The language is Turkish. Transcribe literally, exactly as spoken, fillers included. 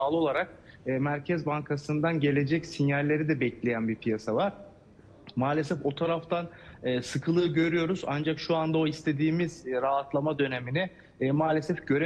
bağlı olarak e, Merkez Bankası'ndan gelecek sinyalleri de bekleyen bir piyasa var. Maalesef o taraftan e, sıkılığı görüyoruz ancak şu anda o istediğimiz e, rahatlama dönemini e, maalesef göremiyoruz.